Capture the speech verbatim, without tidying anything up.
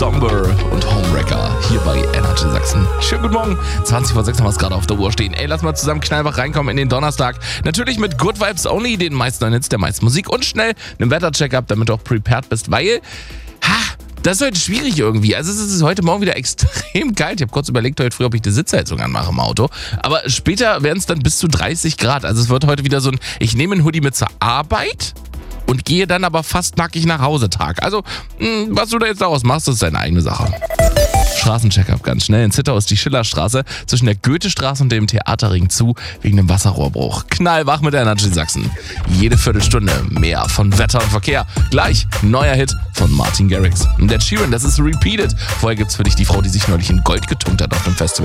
Somber und Homewrecker hier bei Energy Sachsen. Schönen guten Morgen. zwanzig vor sechs haben wir es gerade auf der Uhr stehen. Ey, lass mal zusammen knallwach reinkommen in den Donnerstag. Natürlich mit Good Vibes Only, den meisten Hits der meisten Musik und schnell einen Wetter-Check-up, damit du auch prepared bist, weil, ha, das ist heute schwierig irgendwie. Also es ist heute Morgen wieder extrem kalt. Ich habe kurz überlegt heute früh, ob ich die Sitzheizung anmache im Auto. Aber später werden es dann bis zu dreißig Grad. Also es wird heute wieder so ein, ich nehme einen Hoodie mit zur Arbeit und gehe dann aber fast nackig nach Hause Tag. Also, mh, was du da jetzt daraus machst, das ist deine eigene Sache. Straßencheckup ganz schnell. In Zittau ist die Schillerstraße zwischen der Goethestraße und dem Theaterring zu, wegen dem Wasserrohrbruch. Knallwach mit der Energy Sachsen. Jede Viertelstunde mehr von Wetter und Verkehr. Gleich neuer Hit von Martin Garrix. Und der Sheeran, das ist Repeated. Vorher gibt's für dich die Frau, die sich neulich in Gold getunkt hat auf dem Festival.